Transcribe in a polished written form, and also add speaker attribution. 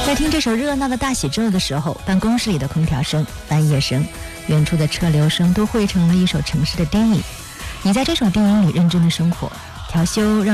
Speaker 1: 在听这首热闹的大喜之后的时候，办公室里的空调声、半夜声、远处的车流声都汇成了一首城市的电影。你在这首电影里认真的生活，调休让